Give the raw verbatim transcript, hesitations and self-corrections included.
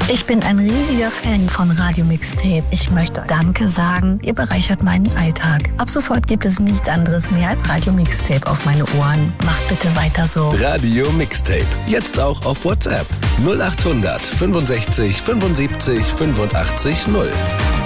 Ich bin ein riesiger Fan von Radio Mixtape. Ich möchte Danke sagen, ihr bereichert meinen Alltag. Ab sofort gibt es nichts anderes mehr als Radio Mixtape auf meine Ohren. Macht bitte weiter so. Radio Mixtape. Jetzt auch auf WhatsApp. null acht hundert fünfundsechzig fünfundsiebzig fünfundachtzig null.